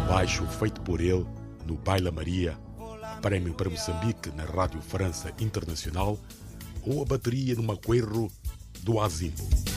baixo feito por ele no Baila Maria, prémio para Moçambique na Rádio França Internacional, ou a bateria no Maqueiro do Azimbo.